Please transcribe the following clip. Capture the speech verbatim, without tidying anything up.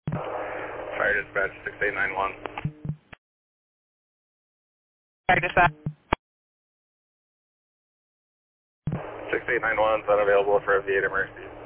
Fire dispatch six eight nine one. Fire dispatch. six eight nine one is unavailable for a V eight emergency.